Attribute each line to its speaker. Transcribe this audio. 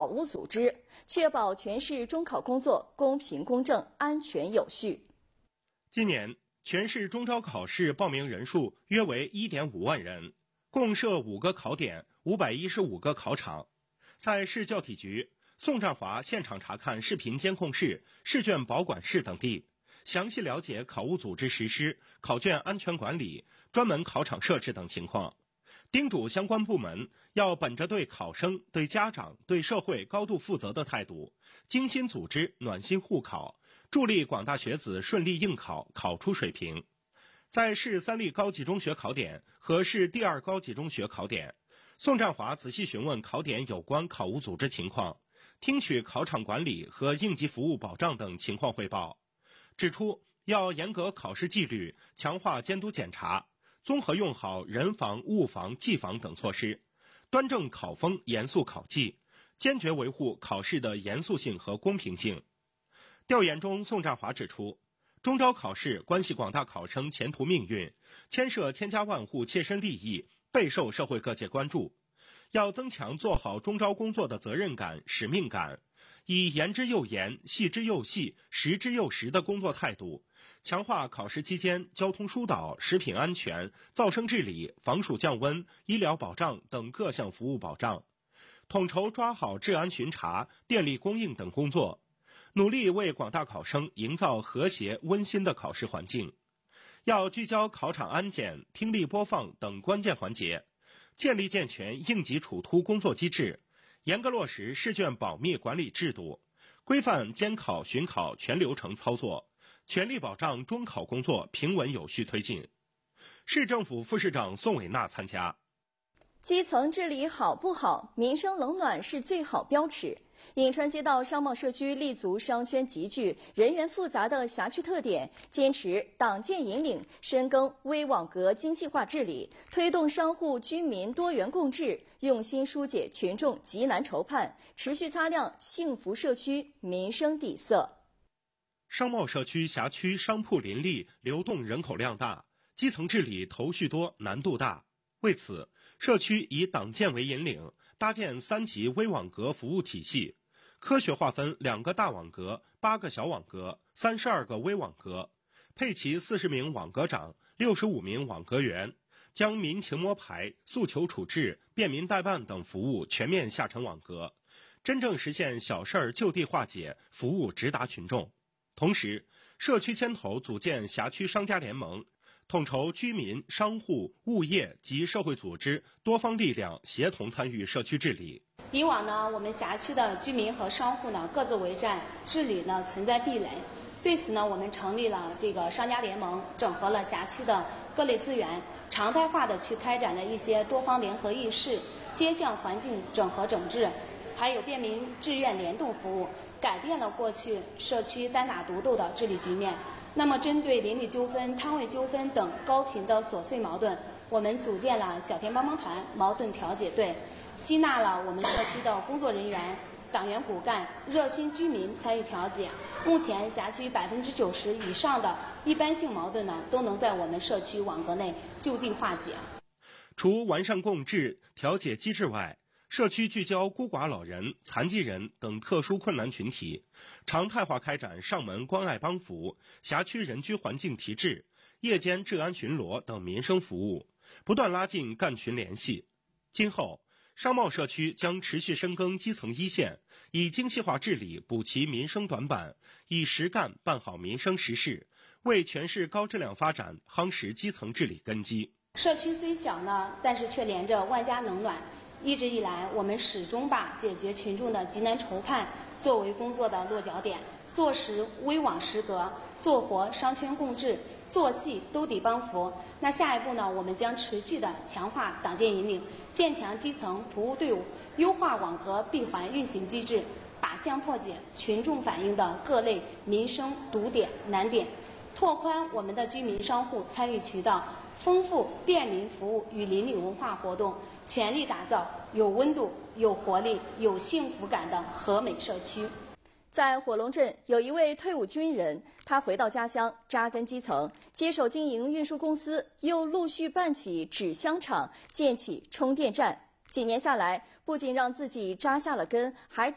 Speaker 1: 务组织，确保全市中考工作公平公正、安全有序。
Speaker 2: 今年全市中招考试报名人数约为 1.5 万人，共设5个考点、515个考场。在市教体局、宋占华现场查看视频监控室、试卷保管室等地，详细了解考务组织实施、考卷安全管理、专门考场设置等情况，叮嘱相关部门要本着对考生、对家长、对社会高度负责的态度，精心组织、暖心护考，助力广大学子顺利应考，考出水平。在市3例高级中学考点和市第2高级中学考点，宋占华仔细询问考点有关考务组织情况，听取考场管理和应急服务保障等情况汇报，指出要严格考试纪律，强化监督检查，综合用好人防、物防、技防等措施，端正考风，严肃考纪，坚决维护考试的严肃性和公平性。调研中，宋占华指出，中招考试关系广大考生前途命运，牵涉千家万户切身利益，备受社会各界关注。要增强做好中招工作的责任感、使命感，以严之又严、细之又细、实之又实的工作态度，强化考试期间交通疏导、食品安全、噪声治理、防暑降温、医疗保障等各项服务保障，统筹抓好治安巡查、电力供应等工作，努力为广大考生营造和谐温馨的考试环境。要聚焦考场安检、听力播放等关键环节，建立健全应急处突工作机制，严格落实试卷保密管理制度，规范监考巡考全流程操作，全力保障中考工作平稳有序推进。市政府副市长宋伟娜参加。
Speaker 1: 基层治理好不好，民生冷暖是最好标尺。颍川街道商贸社区立足商圈集聚、人员复杂的辖区特点，坚持党建引领，深耕微网格精细化治理，推动商户居民多元共治，用心疏解群众急难愁盼，持续擦亮幸福社区民生底色。
Speaker 2: 商贸社区辖区商铺林立，流动人口量大，基层治理头绪多，难度大。为此，社区以党建为引领，搭建3级微网格服务体系，科学划分2个大网格、8个小网格、32个微网格，配齐40名网格长、65名网格员，将民情摸排、诉求处置、便民代办等服务全面下沉网格，真正实现小事儿就地化解，服务直达群众。同时，社区牵头组建辖区商家联盟，统筹居民、商户、物业及社会组织多方力量协同参与社区治理。
Speaker 3: 以往呢，我们辖区的居民和商户呢各自为战，治理呢存在壁垒。对此呢，我们成立了这个商家联盟，整合了辖区的各类资源，常态化的去开展了一些多方联合议事、街巷环境整合整治，还有便民志愿联动服务，改变了过去社区单打独斗的治理局面。那么针对邻里纠纷、摊位纠纷等高频的琐碎矛盾，我们组建了小田帮帮团、矛盾调解队，吸纳了我们社区的工作人员、党员骨干、热心居民参与调解。目前辖区90%以上的一般性矛盾呢，都能在我们社区网格内就地化解。
Speaker 2: 除完善共治调解机制外，社区聚焦孤寡老人、残疾人等特殊困难群体，常态化开展上门关爱帮扶、辖区人居环境提质、夜间治安巡逻等民生服务，不断拉近干群联系。今后，商贸社区将持续深耕基层一线，以精细化治理补齐民生短板，以实干办好民生实事，为全市高质量发展夯实基层治理根基。
Speaker 3: 社区虽小呢，但是却连着万家冷暖。一直以来，我们始终把解决群众的急难愁盼作为工作的落脚点，做实微网实格，做活商圈共治，做细兜底帮扶。那下一步呢，我们将持续的强化党建引领，建强基层服务队伍，优化网格闭环运行机制，靶向破解群众反映的各类民生堵点难点，拓宽我们的居民商户参与渠道，丰富便民服务与邻里文化活动，全力打造有温度、有活力、有幸福感的和美社区。
Speaker 1: 在火龙镇，有一位退伍军人，他回到家乡扎根基层，接手经营运输公司，又陆续办起纸箱厂，建起充电站。几年下来，不仅让自己扎下了根，还